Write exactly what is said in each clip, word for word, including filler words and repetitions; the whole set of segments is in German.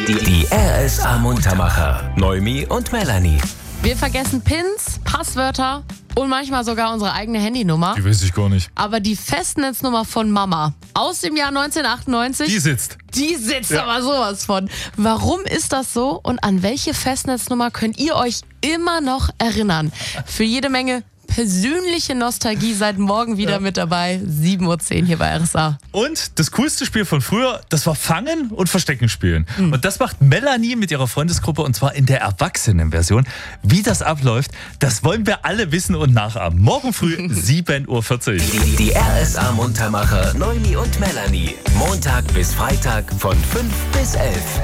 Die, die R S A Muntermacher. Noemi und Melanie. Wir vergessen Pins, Passwörter und manchmal sogar unsere eigene Handynummer. Die weiß ich gar nicht. Aber die Festnetznummer von Mama aus dem Jahr neunzehnhundertachtundneunzig, Die sitzt. die sitzt Ja. aber sowas von. Warum ist das so und an welche Festnetznummer könnt ihr euch immer noch erinnern? Für jede Menge persönliche Nostalgie seid morgen wieder Ja. mit dabei. sieben Uhr zehn hier bei R S A. Und das coolste Spiel von früher, das war Fangen und Verstecken spielen. Mhm. Und das macht Melanie mit ihrer Freundesgruppe und zwar in der Erwachsenenversion. Wie das abläuft, das wollen wir alle wissen und nachahmen. Morgen früh sieben Uhr vierzig. Die, die R S A Muntermacher. Noemi und Melanie. Montag bis Freitag von fünf bis elf.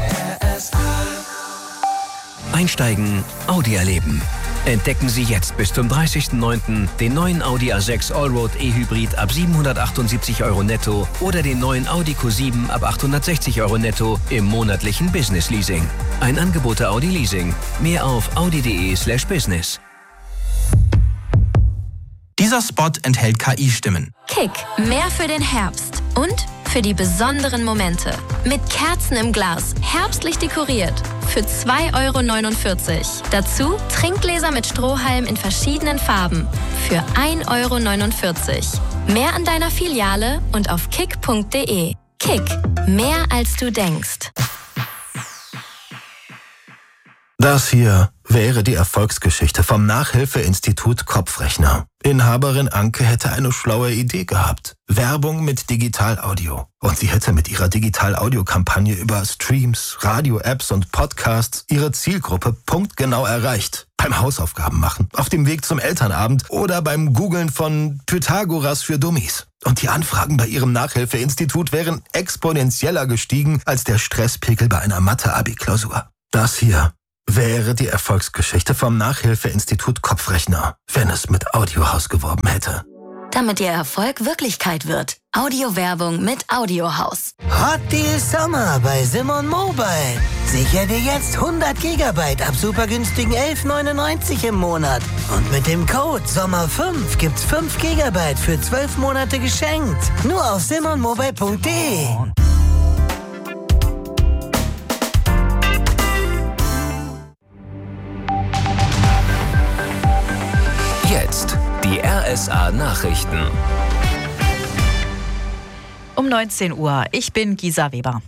Einsteigen, Audi erleben. Entdecken Sie jetzt bis zum dreißigsten neunten den neuen Audi A sechs Allroad E-Hybrid ab siebenhundertachtundsiebzig Euro netto oder den neuen Audi Q sieben ab achthundertsechzig Euro netto im monatlichen Business Leasing. Ein Angebot der Audi Leasing. Mehr auf audi.de slash business. Dieser Spot enthält K I-Stimmen. Kick, mehr für den Herbst und für die besonderen Momente. Mit Kerzen im Glas, herbstlich dekoriert. Für zwei Euro neunundvierzig. Dazu Trinkgläser mit Strohhalm in verschiedenen Farben. Für ein Euro neunundvierzig. Mehr an deiner Filiale und auf kick punkt de. Kick, mehr als du denkst. Das hier wäre die Erfolgsgeschichte vom Nachhilfeinstitut Kopfrechner. Inhaberin Anke hätte eine schlaue Idee gehabt. Werbung mit Digital-Audio. Und sie hätte mit ihrer Digital-Audio-Kampagne über Streams, Radio-Apps und Podcasts ihre Zielgruppe punktgenau erreicht. Beim Hausaufgaben machen, auf dem Weg zum Elternabend oder beim Googlen von Pythagoras für Dummies. Und die Anfragen bei ihrem Nachhilfeinstitut wären exponentieller gestiegen als der Stresspegel bei einer Mathe-Abi-Klausur. Das hier wäre die Erfolgsgeschichte vom Nachhilfeinstitut Kopfrechner, wenn es mit Audiohaus geworben hätte. Damit Ihr Erfolg Wirklichkeit wird. Audiowerbung mit Audiohaus. Hot Deal Sommer bei Simon Mobile. Sicher dir jetzt hundert Gigabyte ab super günstigen elf neunundneunzig im Monat. Und mit dem Code Sommer fünf gibt's fünf Gigabyte für zwölf Monate geschenkt. Nur auf simon mobile punkt de. Jetzt die R S A Nachrichten. Um neunzehn Uhr. Ich bin Gisa Weber.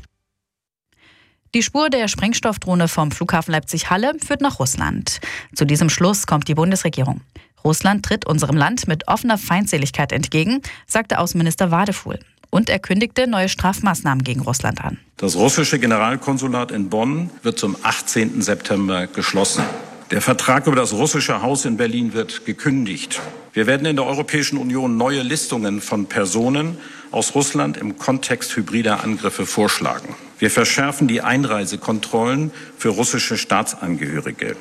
Die Spur der Sprengstoffdrohne vom Flughafen Leipzig-Halle führt nach Russland. Zu diesem Schluss kommt die Bundesregierung. Russland tritt unserem Land mit offener Feindseligkeit entgegen, sagte Außenminister Wadefuhl. Und er kündigte neue Strafmaßnahmen gegen Russland an. Das russische Generalkonsulat in Bonn wird zum achtzehnten September geschlossen. Der Vertrag über das russische Haus in Berlin wird gekündigt. Wir werden in der Europäischen Union neue Listungen von Personen aus Russland im Kontext hybrider Angriffe vorschlagen. Wir verschärfen die Einreisekontrollen für russische Staatsangehörige.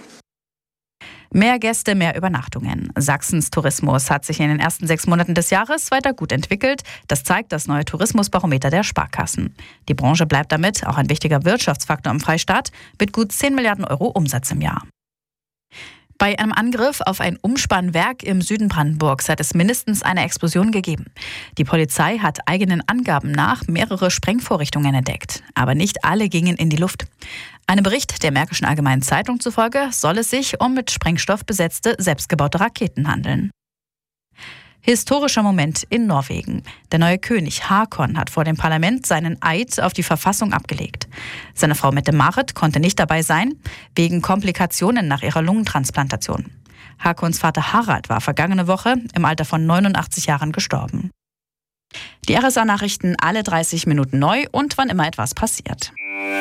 Mehr Gäste, mehr Übernachtungen. Sachsens Tourismus hat sich in den ersten sechs Monaten des Jahres weiter gut entwickelt. Das zeigt das neue Tourismusbarometer der Sparkassen. Die Branche bleibt damit auch ein wichtiger Wirtschaftsfaktor im Freistaat mit gut zehn Milliarden Euro Umsatz im Jahr. Bei einem Angriff auf ein Umspannwerk im Süden Brandenburgs hat es mindestens eine Explosion gegeben. Die Polizei hat eigenen Angaben nach mehrere Sprengvorrichtungen entdeckt. Aber nicht alle gingen in die Luft. Einem Bericht der Märkischen Allgemeinen Zeitung zufolge soll es sich um mit Sprengstoff besetzte, selbstgebaute Raketen handeln. Historischer Moment in Norwegen. Der neue König Haakon hat vor dem Parlament seinen Eid auf die Verfassung abgelegt. Seine Frau Mette-Marit konnte nicht dabei sein, wegen Komplikationen nach ihrer Lungentransplantation. Haakons Vater Harald war vergangene Woche im Alter von neunundachtzig Jahren gestorben. Die R S A-Nachrichten alle dreißig Minuten neu und wann immer etwas passiert.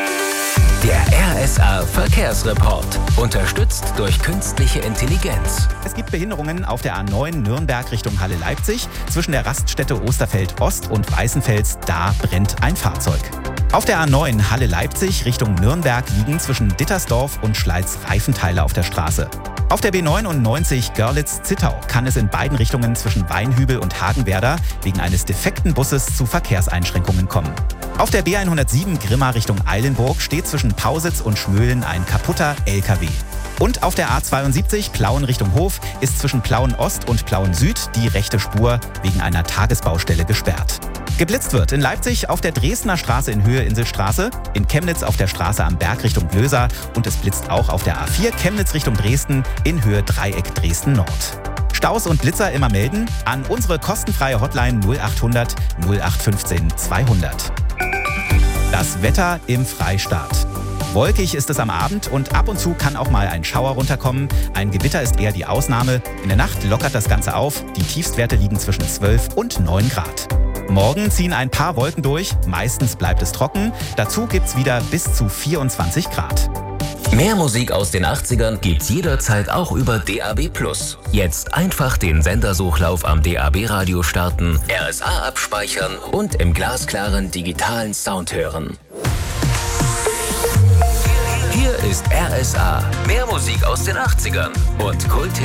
Der R S A Verkehrsreport. Unterstützt durch künstliche Intelligenz. Es gibt Behinderungen auf der A neun Nürnberg Richtung Halle-Leipzig. Zwischen der Raststätte Osterfeld-Ost und Weißenfels, da brennt ein Fahrzeug. Auf der A neun Halle-Leipzig Richtung Nürnberg liegen zwischen Dittersdorf und Schleiz Reifenteile auf der Straße. Auf der B neunundneunzig Görlitz-Zittau kann es in beiden Richtungen zwischen Weinhübel und Hagenwerder wegen eines defekten Busses zu Verkehrseinschränkungen kommen. Auf der B hundertsieben Grimma Richtung Eilenburg steht zwischen Pausitz und Schmöhlen ein kaputter L K W. Und auf der A zweiundsiebzig Plauen Richtung Hof ist zwischen Plauen Ost und Plauen Süd die rechte Spur wegen einer Tagesbaustelle gesperrt. Geblitzt wird in Leipzig auf der Dresdner Straße in Höhe Inselstraße, in Chemnitz auf der Straße am Berg Richtung Blöser und es blitzt auch auf der A vier Chemnitz Richtung Dresden in Höhe Dreieck Dresden Nord. Staus und Blitzer immer melden an unsere kostenfreie Hotline null achthundert null acht fünfzehn zweihundert. Das Wetter im Freistaat. Wolkig ist es am Abend und ab und zu kann auch mal ein Schauer runterkommen. Ein Gewitter ist eher die Ausnahme. In der Nacht lockert das Ganze auf. Die Tiefstwerte liegen zwischen zwölf und neun Grad. Morgen ziehen ein paar Wolken durch. Meistens bleibt es trocken. Dazu gibt's wieder bis zu vierundzwanzig Grad. Mehr Musik aus den achtzigern gibt's jederzeit auch über D A B plus. Jetzt einfach den Sendersuchlauf am D A B-Radio starten, R S A abspeichern und im glasklaren digitalen Sound hören. Hier ist R S A. Mehr Musik aus den achtzigern und Kult